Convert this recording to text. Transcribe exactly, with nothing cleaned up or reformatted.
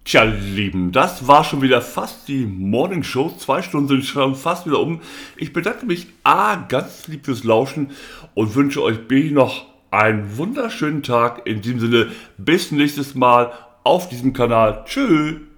Tja, Lieben, das war schon wieder fast die Morning Show. Zwei Stunden sind schon fast wieder um. Ich bedanke mich A, ganz lieb fürs Lauschen und wünsche euch B noch einen wunderschönen Tag. In diesem Sinne, bis nächstes Mal auf diesem Kanal. Tschüss.